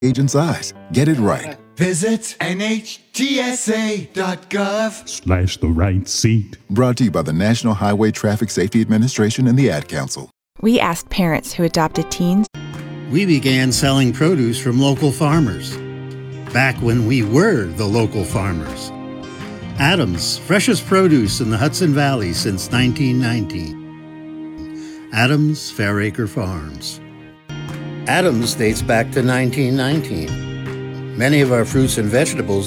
agent's eyes. Get it right. Visit NHTSA.gov/the right seat. Brought to you by the National Highway Traffic Safety Administration and the Ad Council. We asked parents who adopted teens. We began selling produce from local farmers, back when we were the local farmers. Adams, freshest produce in the Hudson Valley since 1919. Adams Fairacre Farms. Adams dates back to 1919. Many of our fruits and vegetables